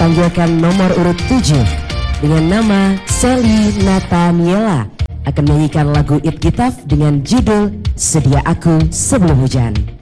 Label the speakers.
Speaker 1: panggilkan nomor urut 7 dengan nama Sally Nathaniela akan menyanyikan lagu It Gitaf dengan judul Sedia Aku Sebelum Hujan.